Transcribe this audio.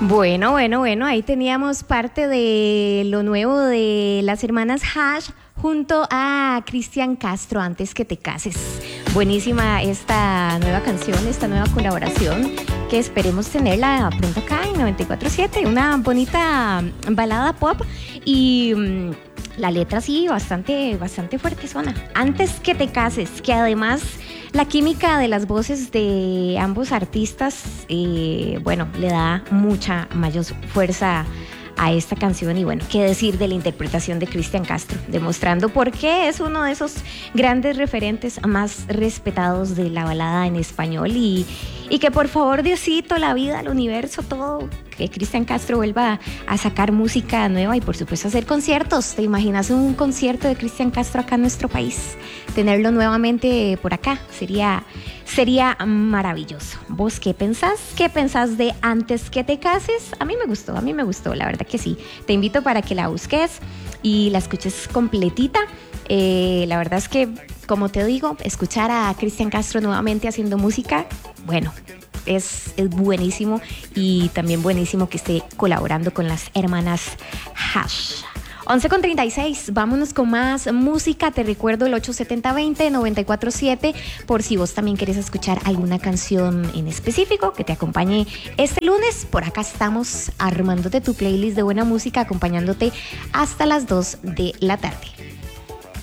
Bueno, ahí teníamos parte de lo nuevo de las hermanas Hash junto a Cristian Castro, Antes que te cases. Buenísima esta nueva canción, esta nueva colaboración, que esperemos tenerla pronto acá en 94.7, una bonita balada pop y la letra sí, bastante fuerte suena. Antes que te cases, que además la química de las voces de ambos artistas, le da mucha mayor fuerza a esta canción. Y bueno, qué decir de la interpretación de Cristian Castro, demostrando por qué es uno de esos grandes referentes más respetados de la balada en español y que por favor Diosito, la vida, el universo, todo, que Cristian Castro vuelva a sacar música nueva y por supuesto hacer conciertos. ¿Te imaginas un concierto de Cristian Castro acá en nuestro país? Tenerlo nuevamente por acá sería maravilloso. ¿Vos qué pensás? ¿Qué pensás de Antes que te cases? A mí me gustó, la verdad que sí. Te invito para que la busques y la escuches completita. La verdad es que, como te digo, escuchar a Cristian Castro nuevamente haciendo música, bueno, es buenísimo, y también buenísimo que esté colaborando con las hermanas Hash. 11:36, vámonos con más música. Te recuerdo el 870-20-947 por si vos también querés escuchar alguna canción en específico que te acompañe este lunes. Por acá estamos armándote tu playlist de buena música, acompañándote hasta las 2 de la tarde.